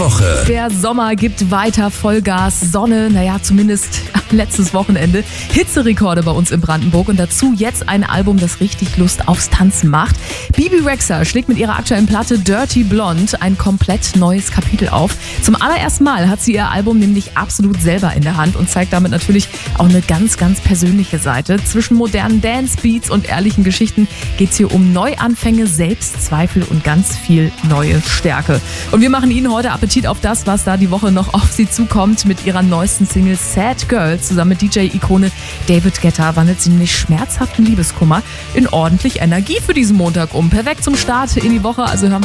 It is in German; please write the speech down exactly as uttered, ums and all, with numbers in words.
Woche. Der Sommer gibt weiter Vollgas, Sonne, naja, zumindest letztes Wochenende. Hitzerekorde bei uns in Brandenburg und dazu jetzt ein Album, das richtig Lust aufs Tanzen macht. Bibi Rexha schlägt mit ihrer aktuellen Platte Dirty Blonde ein komplett neues Kapitel auf. Zum allerersten Mal hat sie ihr Album nämlich absolut selber in der Hand und zeigt damit natürlich auch eine ganz, ganz persönliche Seite. Zwischen modernen Dance-Beats und ehrlichen Geschichten geht es hier um Neuanfänge, Selbstzweifel und ganz viel neue Stärke. Und wir machen Ihnen heute Appetit auf das, was da die Woche noch auf Sie zukommt. Mit ihrer neuesten Single Sad Girl zusammen mit D J-Ikone David Guetta wandelt sie nämlich schmerzhaften Liebeskummer in ordentlich Energie für diesen Montag um. Perfekt zum Start in die Woche, also hören